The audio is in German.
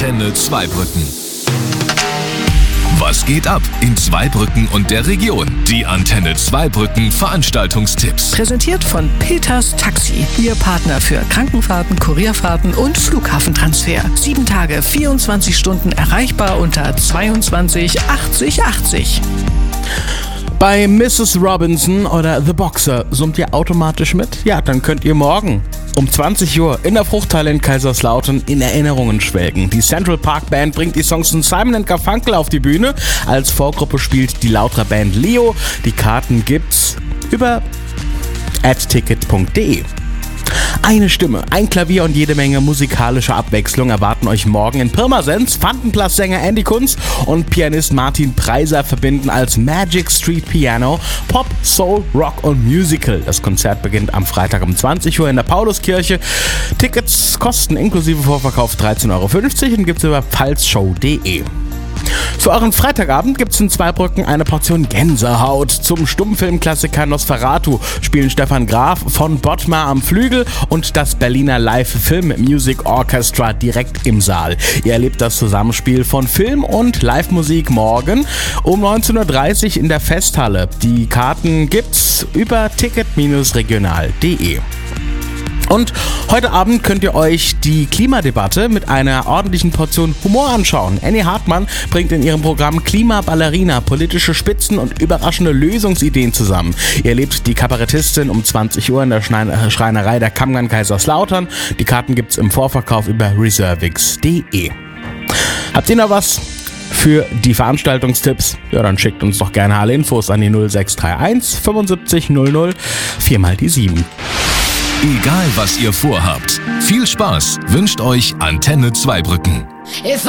Antenne Zweibrücken. Was geht ab in Zweibrücken und der Region? Die Antenne Zweibrücken Veranstaltungstipps. Präsentiert von Peters Taxi. Ihr Partner für Krankenfahrten, Kurierfahrten und Flughafentransfer. 7 Tage, 24 Stunden erreichbar unter 22 80 80. Bei Mrs. Robinson oder The Boxer summt ihr automatisch mit? Ja, dann könnt ihr morgen um 20 Uhr in der Fruchthalle in Kaiserslautern in Erinnerungen schwelgen. Die Central Park Band bringt die Songs von Simon & Garfunkel auf die Bühne. Als Vorgruppe spielt die Lauterer Band Leo. Die Karten gibt's über @ticket.de. Eine Stimme, ein Klavier und jede Menge musikalische Abwechslung erwarten euch morgen in Pirmasens. Fantenplatz-Sänger Andy Kunz und Pianist Martin Preiser verbinden als Magic Street Piano Pop, Soul, Rock und Musical. Das Konzert beginnt am Freitag um 20 Uhr in der Pauluskirche. Tickets kosten inklusive Vorverkauf 13,50 € und gibt's über pfalzshow.de. Für euren Freitagabend gibt's in Zweibrücken eine Portion Gänsehaut. Zum Stummfilmklassiker Nosferatu spielen Stefan Graf von Bottmar am Flügel und das Berliner Live Film Music Orchestra direkt im Saal. Ihr erlebt das Zusammenspiel von Film und Live-Musik morgen um 19:30 Uhr in der Festhalle. Die Karten gibt's über ticket-regional.de. Und heute Abend könnt ihr euch die Klimadebatte mit einer ordentlichen Portion Humor anschauen. Annie Hartmann bringt in ihrem Programm Klimaballerina politische Spitzen und überraschende Lösungsideen zusammen. Ihr erlebt die Kabarettistin um 20 Uhr in der Schreinerei der Kammgarn Kaiserslautern. Die Karten gibt's im Vorverkauf über reservix.de. Habt ihr noch was für die Veranstaltungstipps? Ja, dann schickt uns doch gerne alle Infos an die 0631 75 00 4x7. Egal was ihr vorhabt, viel Spaß wünscht euch Antenne Zweibrücken. If